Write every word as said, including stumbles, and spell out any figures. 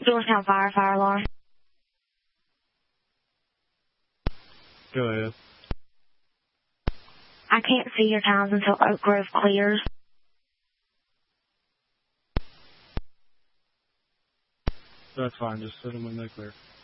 Georgetown Fire, fire alarm. Go ahead. I can't see your times until Oak Grove clears. That's fine. Just send them when they clear.